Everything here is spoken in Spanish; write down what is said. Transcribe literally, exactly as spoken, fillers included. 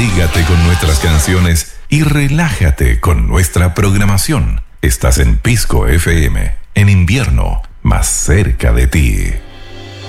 Abrígate con nuestras canciones y relájate con nuestra programación. Estás en Pisco F M, en invierno, más cerca de ti.